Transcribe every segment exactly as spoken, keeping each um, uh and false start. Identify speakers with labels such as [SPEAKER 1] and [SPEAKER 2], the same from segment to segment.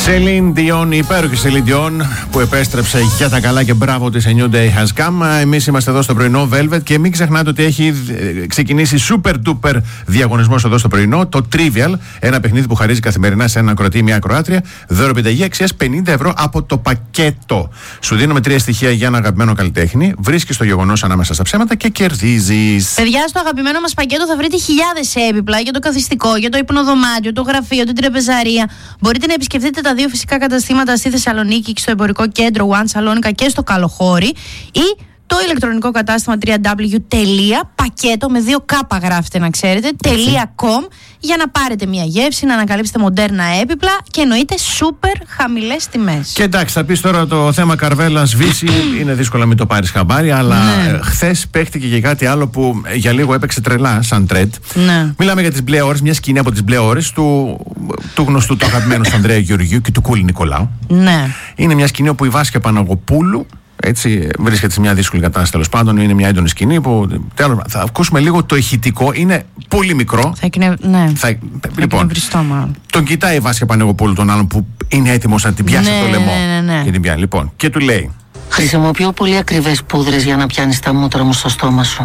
[SPEAKER 1] Celine Dion, η υπέροχη Celine Dion που επέστρεψε για τα καλά και μπράβο της. A New Day Has Come. Εμείς είμαστε εδώ στο πρωινό Velvet και μην ξεχνάτε ότι έχει ξεκινήσει super duper διαγωνισμός εδώ στο πρωινό. Το Trivial, ένα παιχνίδι που χαρίζει καθημερινά σε ένα ακροατή ή μια ακροάτρια. Δώρο επιταγή αξίας πενήντα ευρώ από το πακέτο. Σου δίνουμε τρία στοιχεία για ένα αγαπημένο καλλιτέχνη. Βρίσκεις το γεγονός ανάμεσα στα ψέματα και κερδίζεις.
[SPEAKER 2] Παιδιά, στο αγαπημένο μας πακέτο θα βρείτε χιλιάδες έπιπλα για το καθιστικό, για το υπνοδωμάτιο, το γραφείο, την τραπεζαρία. Μπορείτε να επισκεφτείτε τα δύο φυσικά καταστήματα στη Θεσσαλονίκη και στο εμπορικό κέντρο One Σαλόνικα και στο Καλοχώρι, ή το ηλεκτρονικό κατάστημα double-u double-u double-u τελεία πακέτο με δύο κάπα γράφετε να ξέρετε .com για να πάρετε μια γεύση, να ανακαλύψετε μοντέρνα έπιπλα και εννοείται σούπερ χαμηλές τιμές.
[SPEAKER 1] Και εντάξει, θα πεις τώρα το θέμα Καρβέλα Βύση είναι δύσκολο να μην το πάρεις χαμπάρι, αλλά ναι. Χθες παίχτηκε και κάτι άλλο που για λίγο έπαιξε τρελά σαν τρέντ. Ναι. Μιλάμε για τις μπλε ώρες, μια σκηνή από τις μπλε ώρες του, του γνωστού του αγαπημένου Ανδρέα Γεωργιού και του Κούλη Νικολάου. Ναι. Είναι μια σκηνή όπου η Βάσια Παναγοπούλου, έτσι, βρίσκεται σε μια δύσκολη κατάσταση, τέλος πάντων. Είναι μια έντονη σκηνή που. Τέλος, θα ακούσουμε λίγο το ηχητικό. Είναι πολύ μικρό.
[SPEAKER 2] Θα εκνε... Ναι.
[SPEAKER 1] Θα... Λοιπόν, μάλλον. Τον κοιτάει η Βάσια Παναγοπούλου, τον άλλον που είναι έτοιμος να την πιάσει
[SPEAKER 2] ναι,
[SPEAKER 1] το λαιμό.
[SPEAKER 2] Ναι, ναι, ναι.
[SPEAKER 1] Και την πιάνει. Λοιπόν, και του λέει:
[SPEAKER 3] χρησιμοποιώ πολύ ακριβές πούδρες για να πιάνεις τα μούτρα μου στο στόμα σου.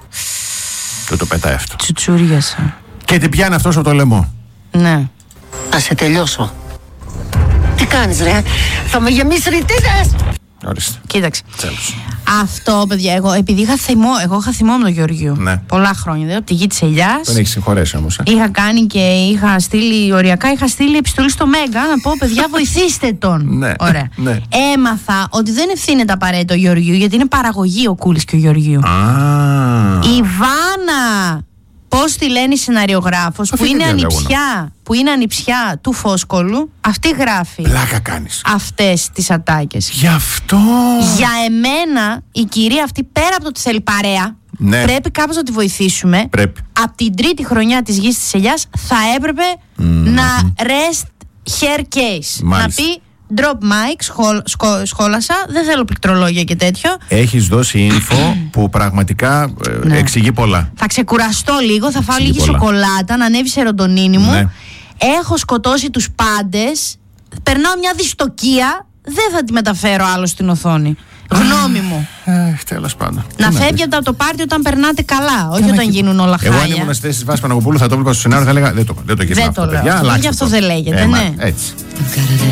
[SPEAKER 1] Και το πετάει αυτό.
[SPEAKER 2] Τσουτσούριασα.
[SPEAKER 1] Και την πιάνει αυτός από το λαιμό.
[SPEAKER 2] Ναι.
[SPEAKER 3] Θα σε τελειώσω. Τι κάνεις, ρε? Θα με γεμίσει ρητίδες!
[SPEAKER 1] Ορίστε.
[SPEAKER 2] Κοίταξε.
[SPEAKER 1] Τέλος.
[SPEAKER 2] Αυτό, παιδιά, εγώ επειδή είχα θυμό, εγώ είχα θυμό με τον Γεωργίου. Ναι. Πολλά χρόνια, δηλαδή, από τη γη της Ελιάς.
[SPEAKER 1] Τον έχει συγχωρέσει όμως. Ε.
[SPEAKER 2] Είχα κάνει και είχα στείλει, οριακά είχα στείλει επιστολή στο Μέγκα να πω, παιδιά, βοηθήστε τον.
[SPEAKER 1] Ναι.
[SPEAKER 2] Ωραία.
[SPEAKER 1] Ναι.
[SPEAKER 2] Έμαθα ότι δεν ευθύνεται απαραίτητο ο Γεωργίου, γιατί είναι παραγωγή ο Κούλης και ο Γεωργίου.
[SPEAKER 1] Ah.
[SPEAKER 2] Η Βάνα, πώς τη λένε η σεναριογράφος, που είναι, ανιψιά, που είναι ανιψιά του Φόσκολου, αυτή γράφει.
[SPEAKER 1] Πλάκα κάνεις.
[SPEAKER 2] Αυτές τις ατάκες.
[SPEAKER 1] Γι' αυτό.
[SPEAKER 2] Για εμένα, η κυρία αυτή, πέρα από το ότι θέλει παρέα, ναι. πρέπει κάπως να τη βοηθήσουμε.
[SPEAKER 1] Πρέπει.
[SPEAKER 2] Από την τρίτη χρονιά της γης της Ελιάς θα έπρεπε mm-hmm. να rest her case.
[SPEAKER 1] Μάλιστα.
[SPEAKER 2] Να πει drop mic, σχόλ, σκο, σχόλασα, δεν θέλω πληκτρολόγια και τέτοιο.
[SPEAKER 1] Έχεις δώσει info που πραγματικά ε, ναι. εξηγεί πολλά.
[SPEAKER 2] Θα ξεκουραστώ λίγο, θα φάω
[SPEAKER 1] εξηγεί
[SPEAKER 2] λίγη
[SPEAKER 1] πολλά.
[SPEAKER 2] σοκολάτα, να ανέβει η σερωτονίνη μου. Ναι. Έχω σκοτώσει τους πάντες, περνάω μια δυστοκία, δεν θα τη μεταφέρω άλλο στην οθόνη. Γνώμη μου.
[SPEAKER 1] Αχ, τέλος πάντων.
[SPEAKER 2] Να φεύγετε από το πάρτι όταν περνάτε καλά, όχι όταν γίνουν όλα χάλια.
[SPEAKER 1] Εγώ αν ήμουν στη θέση της Βάσης Παναγοπούλου θα το βλέπα στο σενάριο, θα έλεγα δεν το, δεν το γυρνάω αυτό, παιδιά.
[SPEAKER 2] Γι' αυτό δεν λέγεται, ναι.
[SPEAKER 1] Έτσι.